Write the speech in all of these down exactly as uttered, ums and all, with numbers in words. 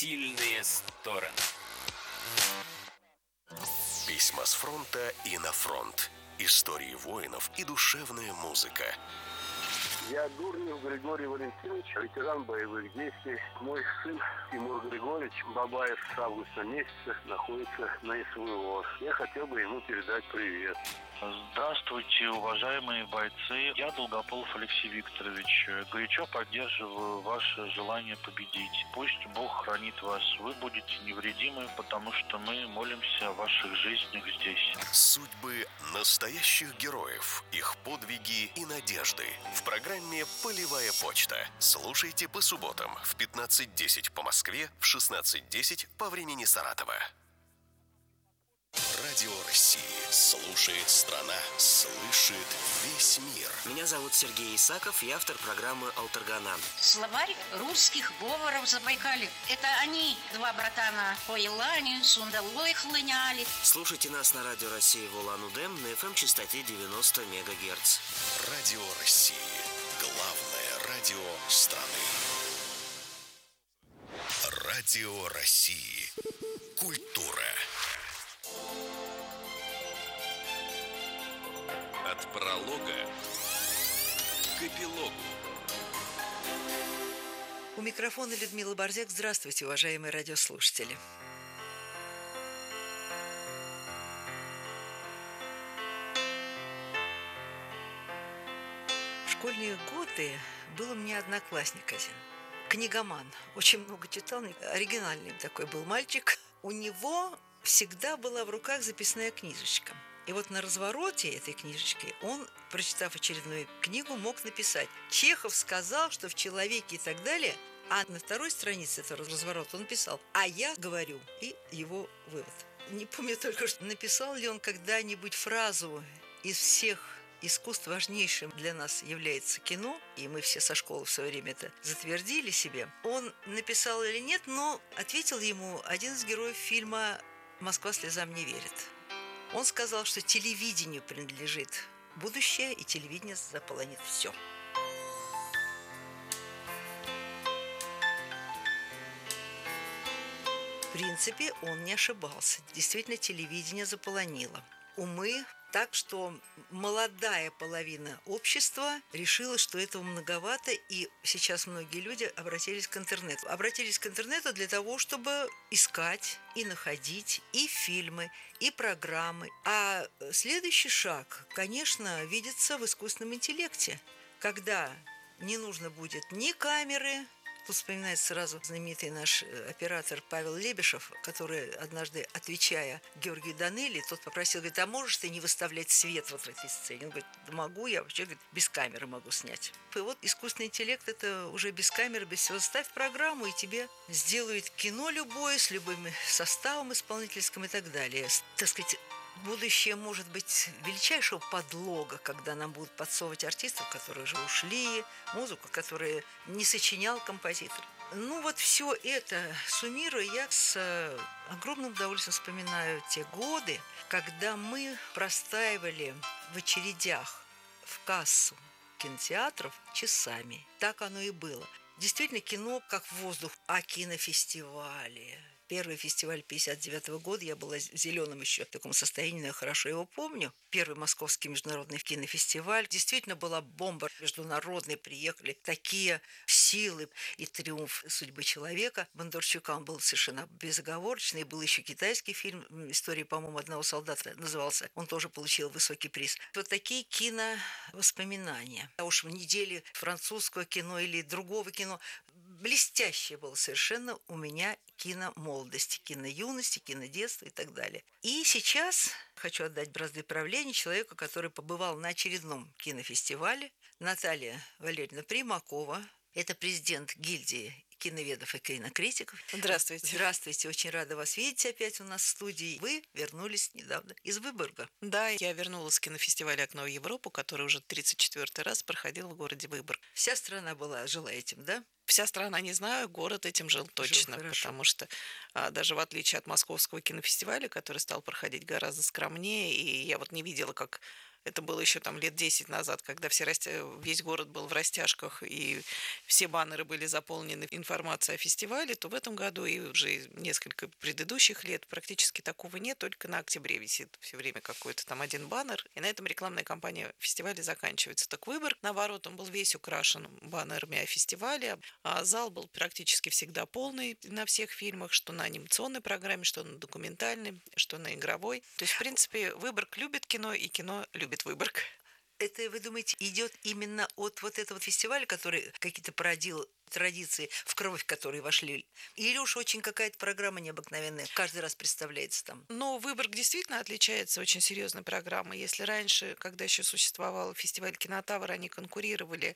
Сильные стороны. Письма с фронта и на фронт. Истории воинов и душевная музыка. Я Дурнев Григорий Валентинович, ветеран боевых действий. Мой сын Тимур Григорьевич Бабаев с августа месяца находится на СВО. Я хотел бы ему передать привет. Здравствуйте, уважаемые бойцы. Я Долгополов Алексей Викторович. Горячо поддерживаю ваше желание победить. Пусть Бог хранит вас. Вы будете невредимы, потому что мы молимся о ваших жизнях здесь. Судьбы настоящих героев, их подвиги и надежды. В программе «Полевая почта». Слушайте по субботам в пятнадцать десять по Москве, в шестнадцать десять по времени Саратова. Радио России. Слушает страна, слышит весь мир. Меня зовут Сергей Исаков, я автор программы «Алтаргана». Словарь русских говоров Забайкалья. Это они, два братана по Елане, сундалой хлыняли. Слушайте нас на Радио России в Улан-Удэ на эф эм частоте девяносто мегагерц. Радио России. Главное радио страны. Радио России. Культура. От пролога к эпилогу. У микрофона Людмила Борзяк. Здравствуйте, уважаемые радиослушатели. В школьные годы был у меня одноклассник один. Книгоман. Очень много читал. Оригинальный такой был мальчик. У него всегда была в руках записная книжечка. И вот на развороте этой книжечки он, прочитав очередную книгу, мог написать: Чехов сказал, что в «Человеке» и так далее, а на второй странице этого разворота он писал: а я говорю, и его вывод. Не помню только, что написал ли он когда-нибудь фразу: из всех искусств важнейшим для нас является кино, и мы все со школы в свое время это затвердили себе. Он написал или нет, но ответил ему один из героев фильма «Москва слезам не верит». Он сказал, что телевидению принадлежит будущее, и телевидение заполонит все. В принципе, он не ошибался. Действительно, телевидение заполонило умы, так что молодая половина общества решила, что этого многовато, и сейчас многие люди обратились к интернету. Обратились к интернету для того, чтобы искать и находить и фильмы, и программы. А следующий шаг, конечно, видится в искусственном интеллекте, когда не нужно будет ни камеры. Тут вспоминается сразу знаменитый наш оператор Павел Лебешев, который однажды, отвечая Георгию Данелли, тот попросил, говорит: а можешь ты не выставлять свет вот в этой сцене? Он говорит: да могу, я вообще, говорит, без камеры могу снять. И вот искусственный интеллект — это уже без камеры, без всего. Ставь программу, и тебе сделают кино любое, с любым составом исполнительским и так далее. Так сказать, будущее может быть величайшего подлога, когда нам будут подсовывать артистов, которые уже ушли, музыку, которую не сочинял композитор. Ну вот все это суммируя, я с огромным удовольствием вспоминаю те годы, когда мы простаивали в очередях в кассу кинотеатров часами. Так оно и было. Действительно, кино как воздух, а кинофестивали... Первый фестиваль пятьдесят девятого года, я была в зеленом еще в таком состоянии, но я хорошо его помню. Первый московский международный кинофестиваль. Действительно была бомба международная, приехали такие силы и триумф судьбы человека. Бондарчука он был совершенно безоговорочный. Был еще китайский фильм, история, по-моему, одного солдата назывался. Он тоже получил высокий приз. Вот такие киновоспоминания. А уж в неделе французского кино или другого кино. Блестящее было совершенно у меня кино молодости, кино юности, кино детства и так далее. И сейчас хочу отдать бразды правления человеку, который побывал на очередном кинофестивале. Наталья Валерьевна Примакова. Это президент гильдии киноведов и кинокритиков. Здравствуйте. Здравствуйте. Очень рада вас видеть опять у нас в студии. Вы вернулись недавно из Выборга. Да, я вернулась с кинофестиваля «Окно в Европу», который уже тридцать четвёртый раз проходил в городе Выборг. Вся страна была, жила этим, да? Вся страна, не знаю, город этим жил точно, жил потому что а, даже в отличие от московского кинофестиваля, который стал проходить гораздо скромнее, и я вот не видела, как Это было еще там лет десять назад, когда все растя... весь город был в растяжках и все баннеры были заполнены информацией о фестивале, то в этом году и уже несколько предыдущих лет практически такого нет, только на октябре висит все время какой-то там один баннер, и на этом рекламная кампания фестиваля заканчивается. Так Выборг, наоборот, он был весь украшен баннерами о фестивале, а зал был практически всегда полный на всех фильмах, что на анимационной программе, что на документальной, что на игровой. То есть, в принципе, Выборг любит кино, и кино любит Выборг. Это, вы думаете, идет именно от вот этого фестиваля, который какие-то породил традиции, в кровь которые вошли? Или уж очень какая-то программа необыкновенная, каждый раз представляется там? Но Выборг действительно отличается очень серьезной программой. Если раньше, когда еще существовал фестиваль «Кинотавр», они конкурировали,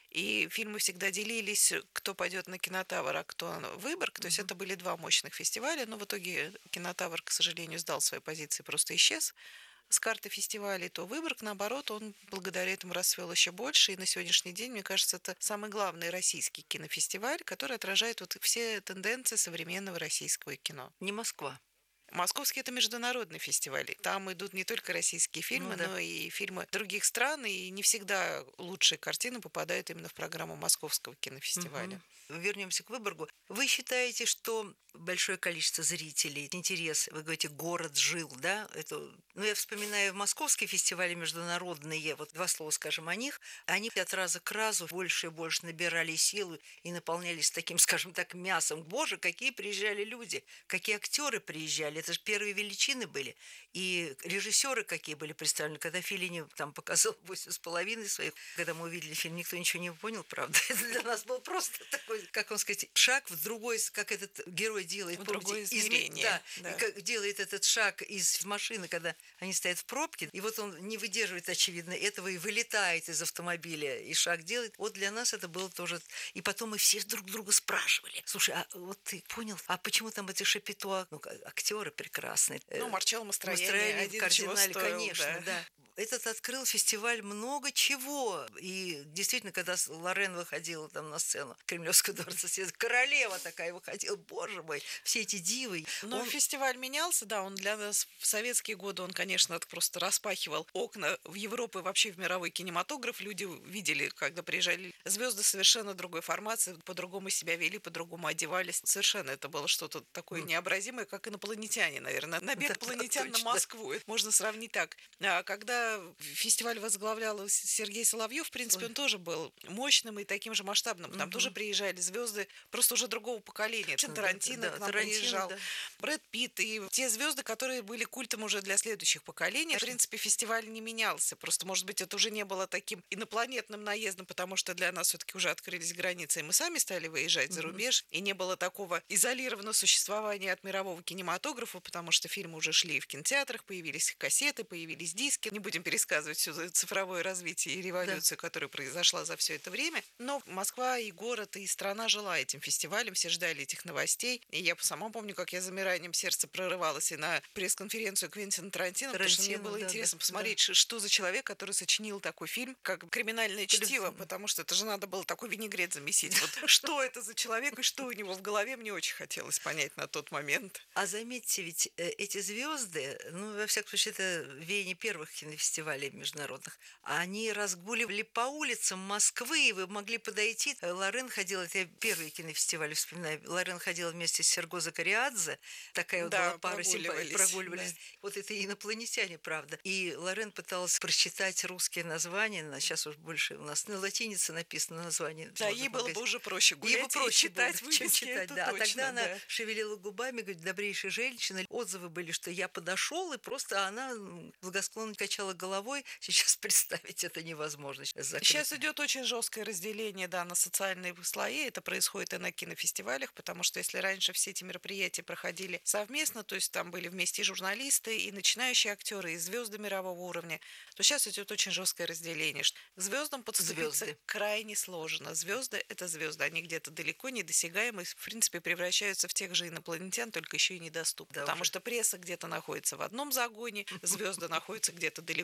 и фильмы всегда делились, кто пойдет на «Кинотавр», а кто на Выборг. То есть это были два мощных фестиваля, но в итоге «Кинотавр», к сожалению, сдал свои позиции, просто исчез с карты фестивалей, то Выборг, наоборот, он благодаря этому расцвел еще больше. И на сегодняшний день, мне кажется, это самый главный российский кинофестиваль, который отражает вот все тенденции современного российского кино. Не Москва. Московский – это международный фестиваль. Там идут не только российские фильмы, ну, да. но и фильмы других стран. И не всегда лучшие картины попадают именно в программу Московского кинофестиваля. Угу. Вернемся к Выборгу. Вы считаете, что большое количество зрителей, интерес, вы говорите, город жил, да? Это, ну, я вспоминаю московские фестивали международные, вот два слова скажем о них. Они от раза к разу больше и больше набирали силы и наполнялись таким, скажем так, мясом. Боже, какие приезжали люди, какие актеры приезжали. Это же первые величины были. И режиссеры какие были представлены. Когда Феллини там показал восемь с половиной своих, когда мы увидели фильм, никто ничего не понял, правда. Это для нас был просто такой, как вам сказать, шаг в другой, как этот герой делает. В помните, другое Из, измерение. да, да. И как делает этот шаг из машины, когда они стоят в пробке, и вот он не выдерживает, очевидно, этого и вылетает из автомобиля, и шаг делает. Вот для нас это было тоже... И потом мы все друг друга спрашивали. Слушай, а вот ты понял, а почему там эти Шапито, ну, актеры прекрасные. Ну, Марчелло Мастроянни, Мастроянни один кардинали, чего стоил, конечно, да. да. Этот открыл фестиваль много чего. И действительно, когда Лорен выходила там на сцену Кремлевского дворца, королева такая выходила, боже мой, все эти дивы. Но он... фестиваль менялся, да, он для нас в советские годы, он, конечно, просто распахивал окна в Европу и вообще в мировой кинематограф. Люди видели, когда приезжали звезды совершенно другой формации, по-другому себя вели, по-другому одевались. Совершенно это было что-то такое необразимое, как инопланетяне, наверное. Набег инопланетян на Москву. Это можно сравнить так. А когда фестиваль возглавлял Сергей Соловьев, в принципе, он тоже был мощным и таким же масштабным. Там угу. тоже приезжали звезды просто уже другого поколения. Тарантино да, к нам Тарантино, приезжал, да. Брэд Питт и те звезды, которые были культом уже для следующих поколений. В принципе, фестиваль не менялся. Просто, может быть, это уже не было таким инопланетным наездом, потому что для нас все-таки уже открылись границы, и мы сами стали выезжать за рубеж, и не было такого изолированного существования от мирового кинематографа, потому что фильмы уже шли в кинотеатрах, появились кассеты, появились диски. Не будем пересказывать все цифровое развитие и революцию, да. которая произошла за все это время. Но Москва и город, и страна жила этим фестивалем, все ждали этих новостей. И я сама помню, как я замиранием сердца прорывалась и на пресс-конференцию Квентина Тарантино, потому что мне было да, интересно да, посмотреть, да. что за человек, который сочинил такой фильм, как «Криминальное чтиво», потому что это же надо было такой винегрет замесить. Вот что это за человек и что у него в голове, мне очень хотелось понять на тот момент. А заметьте, ведь эти звезды, ну, во всяком случае, это веяние первых кинофестивалей международных, они разгуливали по улицам Москвы, и вы могли подойти. Лорен ходила, это я первые кинофестивали вспоминаю, Лорен ходила вместе с Серго Закариадзе, такая вот да, была пара прогуливались, прогуливались. Да. Вот это инопланетяне, правда. И Лорен пыталась прочитать русские названия, сейчас уж больше у нас на латинице написано название. Да, ей было бы уже проще гулять ей проще и читать, было, чем читать. Да. Точно, а тогда да. она шевелила губами, говорит, добрейшая женщина. Отзывы были, что я подошел, и просто она благосклонно качала головой. Сейчас представить это невозможно. Закрыто. Сейчас идет очень жесткое разделение да, на социальные слои. Это происходит и на кинофестивалях, потому что если раньше все эти мероприятия проходили совместно, то есть там были вместе и журналисты, и начинающие актеры, и звезды мирового уровня, то сейчас идет очень жесткое разделение. К звездам подступиться звезды. крайне сложно. Звезды – это звезды. Они где-то далеко, недосягаемы, в принципе, превращаются в тех же инопланетян, только еще и недоступны. Да, потому уже. что пресса где-то находится в одном загоне, звезды находятся где-то далеко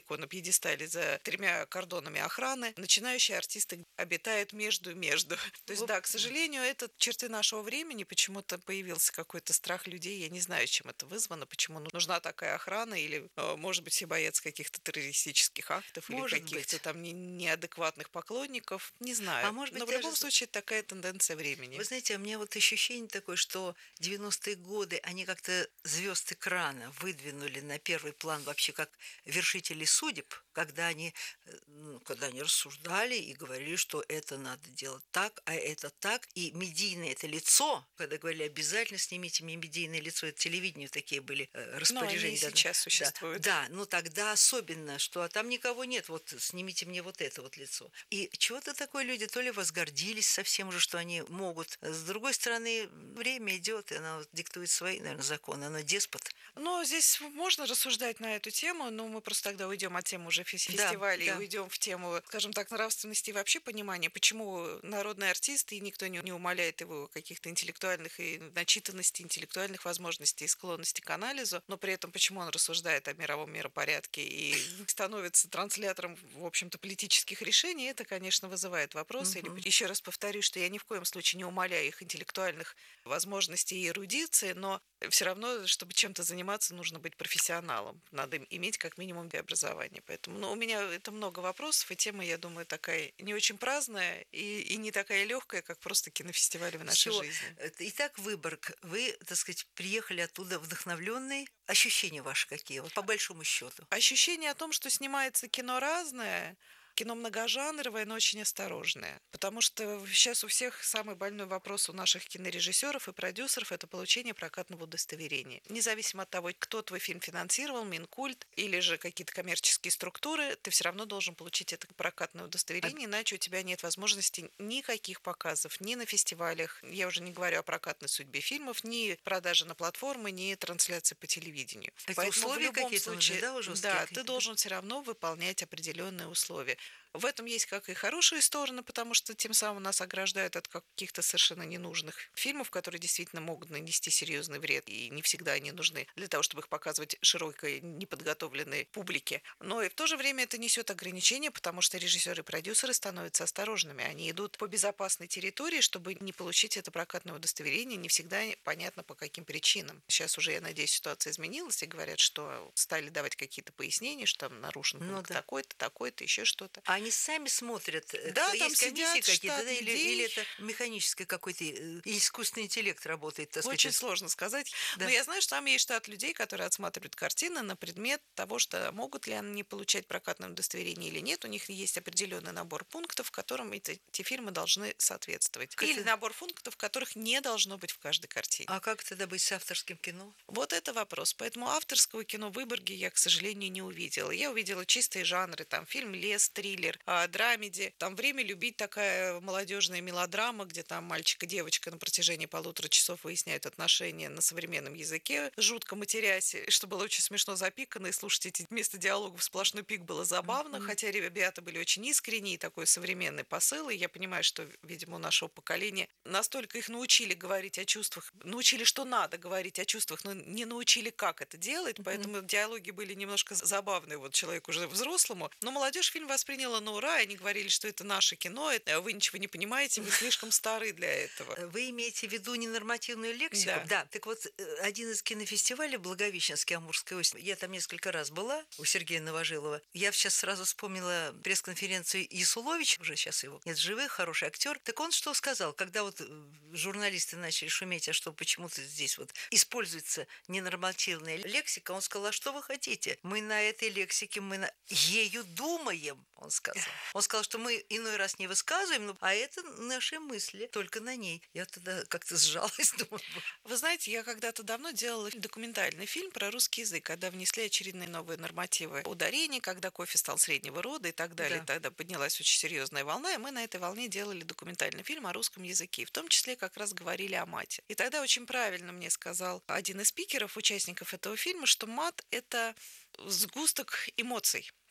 высоко на пьедестале за тремя кордонами охраны. Начинающие артисты обитают между-между. То есть, Вот. да, к сожалению, это черты нашего времени. Почему-то появился какой-то страх людей. Я не знаю, чем это вызвано, почему нужна такая охрана, или, э, может быть, все боятся каких-то террористических актов, Может или каких-то быть. там не- неадекватных поклонников. Не знаю. А может быть, Но в даже любом с- случае такая тенденция времени. Вы знаете, у меня вот ощущение такое, что девяностые годы, они как-то звезд экрана выдвинули на первый план вообще как вершители судеб, когда они, э, ну, когда они рассуждали и говорили, что это надо делать так, а это так. И медийное это лицо, когда говорили, обязательно снимите мне медийное лицо, это телевидение такие были э, Но они распоряжения. и да, сейчас да, существуют. Да, ну тогда особенно, что а там никого нет, вот снимите мне вот это вот лицо. И чего-то такое люди то ли возгордились совсем уже, что они могут. С другой стороны, время идет, и оно вот диктует свои, наверное, законы, оно деспот. Но здесь можно рассуждать на эту тему, но мы просто тогда уйдем от темы уже фес- Да, фестивалей, да. и уйдем в тему, скажем так, нравственности и вообще понимания, почему народный артист, и никто не, не умаляет его каких-то интеллектуальных и начитанности, интеллектуальных возможностей и склонности к анализу, но при этом почему он рассуждает о мировом миропорядке и становится транслятором, в общем-то, политических решений, это, конечно, вызывает вопросы. Мгм. Или, еще раз повторюсь, что я ни в коем случае не умаляю их интеллектуальных возможностей и эрудиции, но все равно, чтобы чем-то заниматься, нужно быть профессионалом. Надо иметь как минимум образование. Поэтому ну, у меня это много вопросов, и тема, я думаю, такая не очень праздная и, и не такая легкая, как просто кинофестивали в нашей Всё. жизни. Это- Итак, Выборг. Вы, так сказать, приехали оттуда вдохновленные. Ощущения ваши какие, вот по большому счету? Ощущение о том, что снимается кино разное, кино многожанровое, но очень осторожное. Потому что сейчас у всех самый больной вопрос у наших кинорежиссеров и продюсеров – это получение прокатного удостоверения. Независимо от того, кто твой фильм финансировал, Минкульт или же какие-то коммерческие структуры, ты все равно должен получить это прокатное удостоверение, иначе у тебя нет возможности никаких показов ни на фестивалях, я уже не говорю о прокатной судьбе фильмов, ни продажи на платформы, ни трансляции по телевидению. Это Поэтому в условия любом какие-то нужны, случае, да, жесткие да, ты какие-то? должен все равно выполнять определенные условия. В этом есть как и хорошие стороны, потому что тем самым нас ограждают от каких-то совершенно ненужных фильмов, которые действительно могут нанести серьезный вред, и не всегда они нужны для того, чтобы их показывать широкой, неподготовленной публике. Но и в то же время это несет ограничения, потому что режиссеры и продюсеры становятся осторожными. Они идут по безопасной территории, чтобы не получить это прокатное удостоверение. Не всегда понятно, по каким причинам. Сейчас уже, я надеюсь, ситуация изменилась, и говорят, что стали давать какие-то пояснения, что там нарушен Ну пункт да. такой-то, такой-то, еще что-то. А они сами смотрят, э, Да, кто- там есть комиссии сидят какие-то, штат да, или, людей. или это механический какой-то э, искусственный интеллект работает, так Очень сказать. сложно сказать. Да. Но я знаю, что там есть штат людей, которые отсматривают картины на предмет того, что могут ли они получать прокатное удостоверение или нет. У них есть определенный набор пунктов, которым эти, эти фильмы должны соответствовать. Как Или это? набор пунктов, которых не должно быть в каждой картине. А как тогда быть с авторским кино? Вот это вопрос. Поэтому авторского кино в Выборге я, к сожалению, не увидела. Я увидела чистые жанры. Там фильм «Лес», триллер, а, драмеди. Там «Время любить» такая молодежная мелодрама, где там мальчик и девочка на протяжении полутора часов выясняют отношения на современном языке, жутко матерясь, что было очень смешно запикано, и слушать эти вместо диалогов сплошной пик было забавно, Мгм. хотя ребята были очень искренние, и такой современный посыл, и я понимаю, что, видимо, у нашего поколения настолько их научили говорить о чувствах, научили, что надо говорить о чувствах, но не научили, как это делать, поэтому диалоги были немножко забавные вот человеку уже взрослому, но молодежь фильм восприняла на ура, и они говорили, что это наше кино, это, вы ничего не понимаете, вы слишком стары для этого. Э, Вы имеете в виду ненормативную лексику? Да. Так вот, э, один из кинофестивалей Благовещенский, Амурская осень, я там несколько раз была, у Сергея Новожилова. Я сейчас сразу вспомнила пресс-конференцию Ясулович, уже сейчас его нет в живых, хороший актер. Так он что сказал, когда вот э, журналисты начали шуметь, а что почему-то здесь вот используется ненормативная лексика, он сказал, а что вы хотите? Мы на этой лексике, мы на... ею думаем, он сказал. Он сказал, что мы иной раз не высказываем, но... а это наши мысли, только на ней. Я тогда как-то сжалась, думаю, боже. Вы знаете, я когда-то давно делала документальный фильм про русский язык, когда внесли очередные новые нормативы ударений, когда кофе стал среднего рода и так далее. Да. Тогда поднялась очень серьезная волна, и мы на этой волне делали документальный фильм о русском языке. И в том числе как раз говорили о мате. И тогда очень правильно мне сказал один из спикеров, участников этого фильма, что мат – это сгусток эмоций.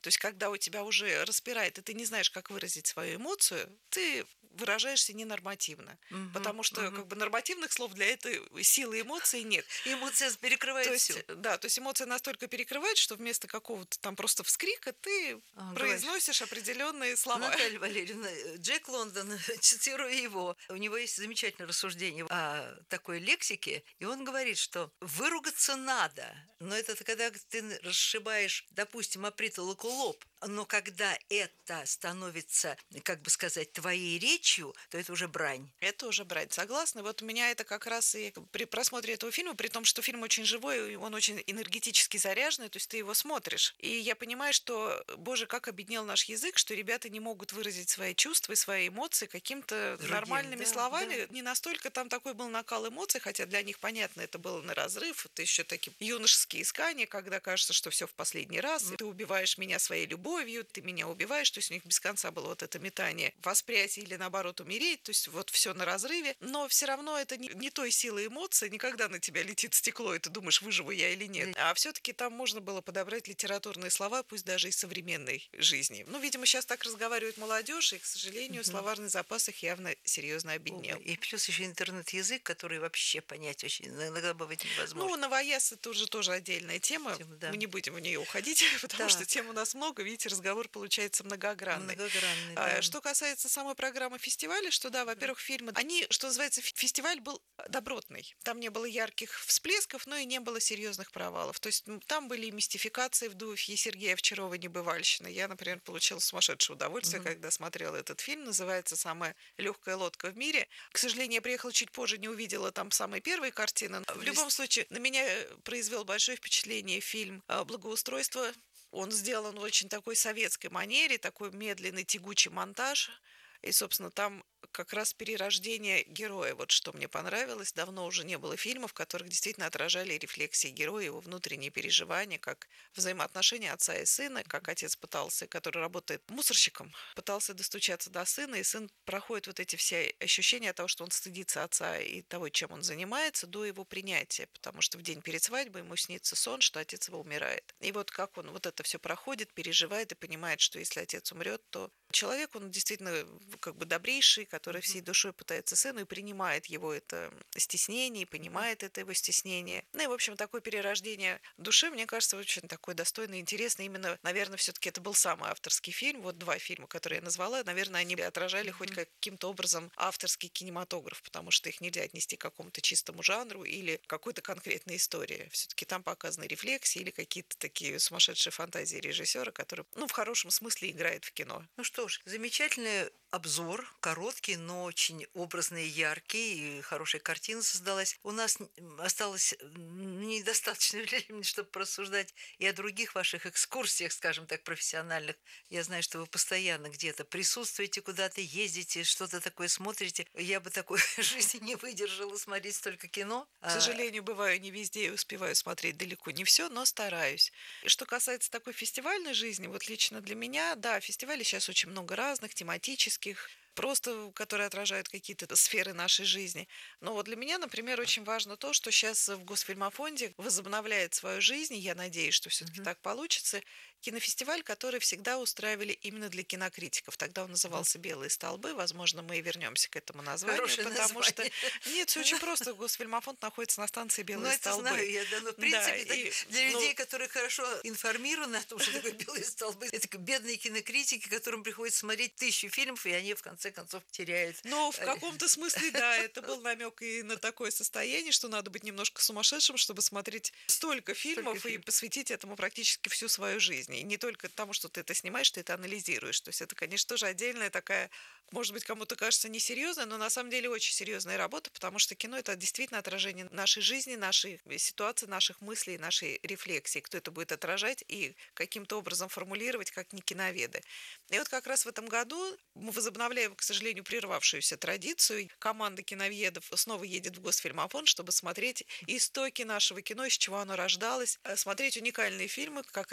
То есть, когда у тебя уже распирает, и ты не знаешь, как выразить свою эмоцию, ты выражаешься ненормативно. Мгм, Потому что мгм. как бы нормативных слов для этой силы эмоций нет. Эмоция перекрывает То есть, все. да, то есть эмоция настолько перекрывает, что вместо какого-то там просто вскрика ты А, говоришь. произносишь определенные слова. Наталья Валерьевна, э, Джек Лондон, цитирую его, у него есть замечательное рассуждение о такой лексике, и он говорит, что выругаться надо, но это когда ты расшибаешь, допустим, о притолоку лоб, но когда это становится, как бы сказать, твоей речью, то это уже брань. Это уже брать, согласна. Вот у меня это как раз и при просмотре этого фильма, при том, что фильм очень живой, и он очень энергетически заряженный, то есть ты его смотришь. И я понимаю, что, боже, как обеднел наш язык, что ребята не могут выразить свои чувства и свои эмоции какими-то Другим, нормальными да, словами. да. Не настолько там такой был накал эмоций, хотя для них, понятно, это было на разрыв. Это еще такие юношеские искания, когда кажется, что все в последний раз. И ты убиваешь меня своей любовью, ты меня убиваешь. То есть у них без конца было вот это метание восприятия или, наоборот, умереть. То есть вот все на разрыве. Но все равно это не, не той силы эмоций. Никогда на тебя летит стекло, и ты думаешь, выживу я или нет. А все-таки там можно было подобрать литературные слова, пусть даже из современной жизни. Ну, видимо, сейчас так разговаривает молодежь, и, к сожалению, словарный запас их явно серьезно обеднел. И плюс еще интернет-язык, который вообще понять очень иногда бывает невозможно. Ну, новояз это уже тоже отдельная тема. Тема, да. Мы не будем в нее уходить, потому Так. что тем у нас много. Видите, разговор получается многогранный. Многогранный, А, да. Что касается самой программы фестиваля, что да, во-первых, фильмы, они, что называется, ф- фестиваль был добротный. Там не было ярких всплесков, но и не было серьезных провалов. То есть м, там были и мистификации в духе Сергея Овчарова «Небывальщина». Я, например, получила сумасшедшее удовольствие, Мгм. когда смотрела этот фильм. Называется «Самая легкая лодка в мире». К сожалению, я приехала чуть позже, не увидела там самые первые картины. В любом случае, на меня произвел большое впечатление фильм а, «Благоустройство». Он сделан в очень такой советской манере, такой медленный, тягучий монтаж. И, собственно, там как раз перерождение героя. Вот что мне понравилось. Давно уже не было фильмов, в которых действительно отражали рефлексии героя, его внутренние переживания, как взаимоотношения отца и сына, как отец пытался, который работает мусорщиком, пытался достучаться до сына, и сын проходит вот эти все ощущения того, что он стыдится отца и того, чем он занимается, до его принятия, потому что в день перед свадьбой ему снится сон, что отец его умирает. И вот как он вот это все проходит, переживает и понимает, что если отец умрет, то человек, он действительно как бы добрейший, который всей душой пытается сыну и принимает его это стеснение, и понимает это его стеснение. Ну и, в общем, такое перерождение души, мне кажется, очень такой достойный и интересный. Именно, наверное, все-таки это был самый авторский фильм. Вот два фильма, которые я назвала, наверное, они отражали mm-hmm. хоть каким-то образом авторский кинематограф, потому что их нельзя отнести к какому-то чистому жанру или какой-то конкретной истории. Все-таки там показаны рефлексии или какие-то такие сумасшедшие фантазии режиссера, который, ну, в хорошем смысле играет в кино. Ну что ж, замечательный обзор, короткий, но очень образный, яркий, и хорошая картина создалась. У нас осталось недостаточно времени, чтобы порассуждать и о других ваших экскурсиях, скажем так, профессиональных. Я знаю, что вы постоянно где-то присутствуете, куда-то ездите, что-то такое смотрите. Я бы такой жизни не выдержала смотреть столько кино. К сожалению, бываю не везде и успеваю смотреть далеко не все, но стараюсь. И что касается такой фестивальной жизни, вот лично для меня, да, фестивалей сейчас очень много разных, тематических, просто которые отражают какие-то сферы нашей жизни. Но вот для меня, например, очень важно то, что сейчас в Госфильмофонде возобновляет свою жизнь, и я надеюсь, что все-таки mm-hmm. так получится, кинофестиваль, который всегда устраивали именно для кинокритиков. Тогда он назывался «Белые столбы». Возможно, мы и вернемся к этому названию, Хорошее потому название. что... Нет, все очень просто. Госфильмофонд находится на станции «Белые ну, столбы». Ну, это знаю я, да, но в принципе да, и, для людей, ну, которые хорошо информированы о том, что такое «Белые столбы», это бедные кинокритики, которым приходится смотреть тысячи фильмов, и они в конце концов теряют. Ну, в каком-то смысле, да, это был намек и на такое состояние, что надо быть немножко сумасшедшим, чтобы смотреть столько фильмов столько и фильм. посвятить этому практически всю свою жизнь. И не только тому, что ты это снимаешь, ты это анализируешь. То есть это, конечно, тоже отдельная такая, может быть, кому-то кажется несерьезная, но на самом деле очень серьезная работа, потому что кино — это действительно отражение нашей жизни, нашей ситуации, наших мыслей, нашей рефлексии. Кто это будет отражать и каким-то образом формулировать, как не киноведы. И вот как раз в этом году мы возобновляем, к сожалению, прервавшуюся традицию. Команда киноведов снова едет в Госфильмофонд, чтобы смотреть истоки нашего кино, из чего оно рождалось, смотреть уникальные фильмы, как